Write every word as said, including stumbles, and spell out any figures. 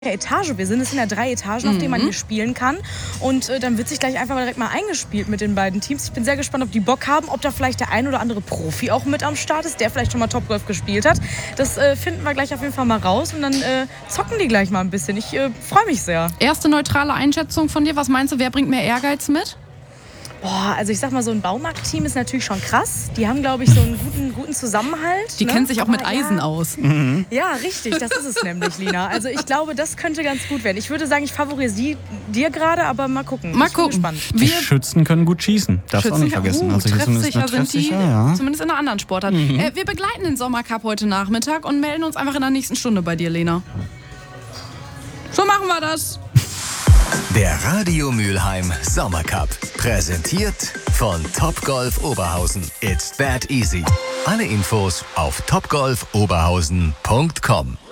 Etage wir sind. Es sind ja drei Etagen, auf Mhm. denen man hier spielen kann. Und äh, dann wird sich gleich einfach direkt mal eingespielt mit den beiden Teams. Ich bin sehr gespannt, ob die Bock haben, ob da vielleicht der ein oder andere Profi auch mit am Start ist, der vielleicht schon mal Topgolf gespielt hat. Das äh, finden wir gleich auf jeden Fall mal raus und dann äh, zocken die gleich mal ein bisschen. Ich äh, freue mich sehr. Erste neutrale Einschätzung von dir. Was meinst du, wer bringt mehr Ehrgeiz mit? Boah, also ich sag mal, so ein Baumarktteam ist natürlich schon krass. Die haben, glaube ich, so einen guten, guten Zusammenhalt. Die ne? kennen sich auch mit Aber Eisen ja, aus. Ja, richtig, das ist es nämlich, Lina. Also ich glaube, das könnte ganz gut werden. Ich würde sagen, ich favorisiere dir gerade, aber mal gucken. Mal ich bin gucken. gespannt. Die Schützen können gut schießen. Darfst du auch nicht Schützen- vergessen. Uh, Also hier ist zumindest treffsicher eine sind die, treffsicher, ja. zumindest in einer anderen Sportart. Mhm. Äh, wir begleiten den Sommercup heute Nachmittag und melden uns einfach in der nächsten Stunde bei dir, Lena. So machen wir das. Der Radio Mülheim Sommercup. Präsentiert von Topgolf Oberhausen. It's that easy. Alle Infos auf topgolf oberhausen punkt com.